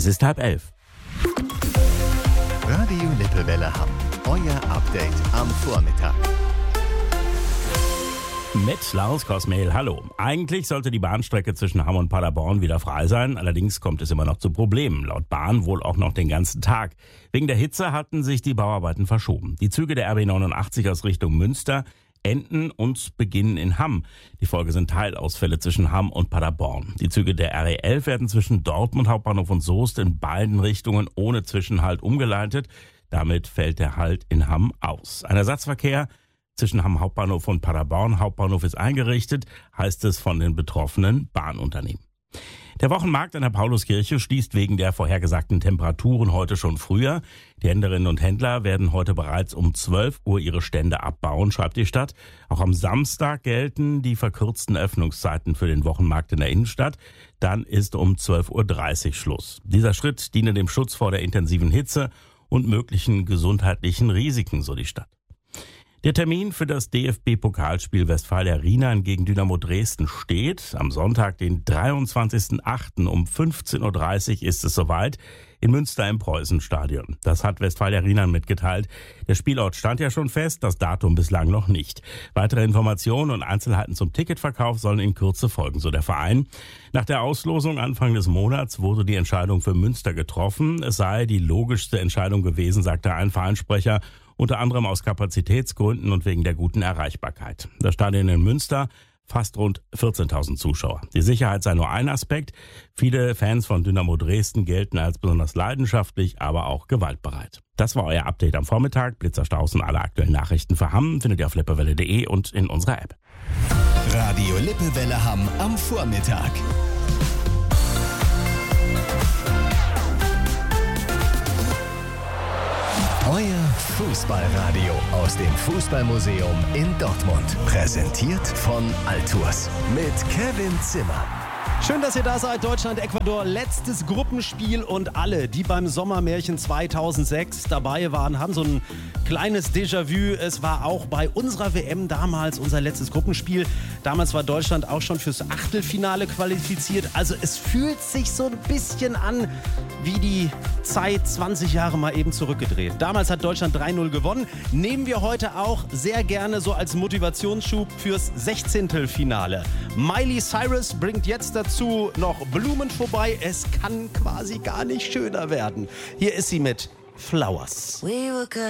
Es ist 10:30. Radio Lippewelle Hamm. Euer Update am Vormittag. Mit Lars Kosmehl, hallo. Eigentlich sollte die Bahnstrecke zwischen Hamm und Paderborn wieder frei sein. Allerdings kommt es immer noch zu Problemen. Laut Bahn wohl auch noch den ganzen Tag. Wegen der Hitze hatten sich die Bauarbeiten verschoben. Die Züge der RB 89 aus Richtung Münster enden und beginnen in Hamm. Die Folge sind Teilausfälle zwischen Hamm und Paderborn. Die Züge der RE 11 werden zwischen Dortmund Hauptbahnhof und Soest in beiden Richtungen ohne Zwischenhalt umgeleitet. Damit fällt der Halt in Hamm aus. Ein Ersatzverkehr zwischen Hamm Hauptbahnhof und Paderborn Hauptbahnhof ist eingerichtet, heißt es von den betroffenen Bahnunternehmen. Der Wochenmarkt an der Pauluskirche schließt wegen der vorhergesagten Temperaturen heute schon früher. Die Händlerinnen und Händler werden heute bereits um 12 Uhr ihre Stände abbauen, schreibt die Stadt. Auch am Samstag gelten die verkürzten Öffnungszeiten für den Wochenmarkt in der Innenstadt. Dann ist um 12:30 Uhr Schluss. Dieser Schritt diene dem Schutz vor der intensiven Hitze und möglichen gesundheitlichen Risiken, so die Stadt. Der Termin für das DFB-Pokalspiel Westfalia Rienan gegen Dynamo Dresden steht. Am Sonntag, den 23.08. um 15:30 Uhr ist es soweit in Münster im Preußenstadion. Das hat Westfalia Rienan mitgeteilt. Der Spielort stand ja schon fest, das Datum bislang noch nicht. Weitere Informationen und Einzelheiten zum Ticketverkauf sollen in Kürze folgen, so der Verein. Nach der Auslosung Anfang des Monats wurde die Entscheidung für Münster getroffen. Es sei die logischste Entscheidung gewesen, sagte ein Vereinssprecher, unter anderem aus Kapazitätsgründen und wegen der guten Erreichbarkeit. Das Stadion in Münster fast rund 14.000 Zuschauer. Die Sicherheit sei nur ein Aspekt. Viele Fans von Dynamo Dresden gelten als besonders leidenschaftlich, aber auch gewaltbereit. Das war euer Update am Vormittag. Blitzerstaus und alle aktuellen Nachrichten für Hamm findet ihr auf lippewelle.de und in unserer App. Radio Lippewelle Hamm am Vormittag. Euer Fußballradio aus dem Fußballmuseum in Dortmund. Präsentiert von Altours mit Kevin Zimmer. Schön, dass ihr da seid. Deutschland, Ecuador, letztes Gruppenspiel und alle, die beim Sommermärchen 2006 dabei waren, haben so ein kleines Déjà-vu. Es war auch bei unserer WM damals unser letztes Gruppenspiel. Damals war Deutschland auch schon fürs Achtelfinale qualifiziert. Also es fühlt sich so ein bisschen an wie die Zeit 20 Jahre mal eben zurückgedreht. Damals hat Deutschland 3:0 gewonnen. Nehmen wir heute auch sehr gerne so als Motivationsschub fürs 16. Finale. Miley Cyrus bringt jetzt dazu noch Blumen vorbei. Es kann quasi gar nicht schöner werden. Hier ist sie mit Flowers.